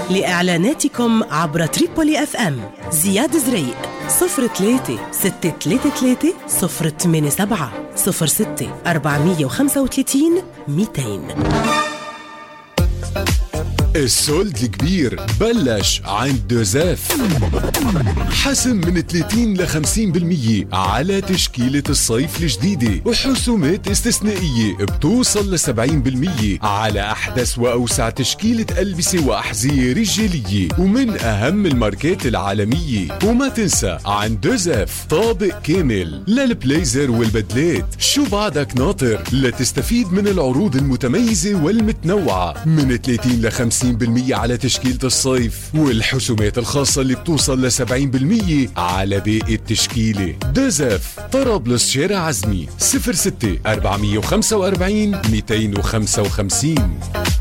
لإعلاناتكم عبر تريبولي اف ام زياد زريق 03 633 087 06 435 200. السولد الكبير بلش عند دوزاف. حسم من 30 ل 50% على تشكيلة الصيف الجديدة، وحسومات استثنائية بتوصل ل 70% على أحدث وأوسع تشكيلة ألبسة وأحذية رجالية ومن أهم الماركات العالمية. وما تنسى عند دوزاف طابق كامل للبليزر والبدلات. شو بعدك ناطر لتستفيد من العروض المتميزة والمتنوعة من 30 ل 50% على تشكيلة الصيف، والحسومات الخاصة اللي بتوصل ل 70% على باقي التشكيلة. دوزاف، طرابلس، شارع عزمي، 06 445 255.